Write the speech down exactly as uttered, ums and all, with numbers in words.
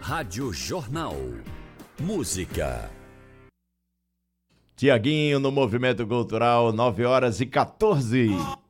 Rádio Jornal. Música. Tiaguinho no Movimento Cultural, nove horas e quatorze.